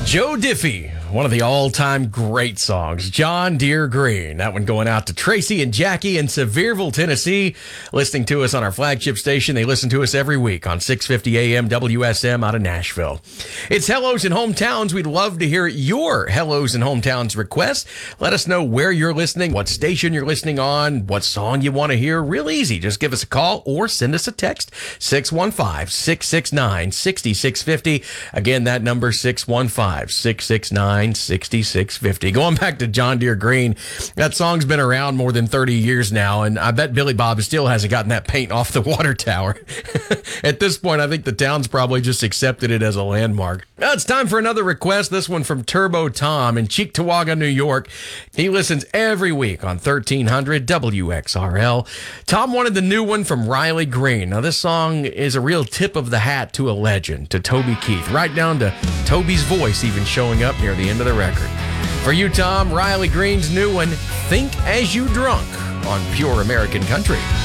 Joe Diffie, one of the all-time great songs, John Deere Green. That one going out to Tracy and Jackie in Sevierville, Tennessee, listening to us on our flagship station. They listen to us every week on 650 AM WSM out of Nashville. It's Hellos and Hometowns. We'd love to hear your Hellos and Hometowns requests. Let us know where you're listening, what station you're listening on, what song you want to hear. Real easy. Just give us a call or send us a text, 615-669-6650. Again, that number, 615-669-6650. Going back to John Deere Green, that song's been around more than 30 years now, and I bet Billy Bob still hasn't gotten that paint off the water tower. At this point, I think the town's probably just accepted it as a landmark. Now it's time for another request, this one from Turbo Tom in Cheektowaga, New York. He listens every week on 1300 WXRL. Tom wanted the new one from Riley Green. Now, this song is a real tip of the hat to a legend, to Toby Keith, right down to Toby's voice even showing up near the end of the record. For you, Tom, Riley Green's new one, Think As You Drunk, on Pure American Country.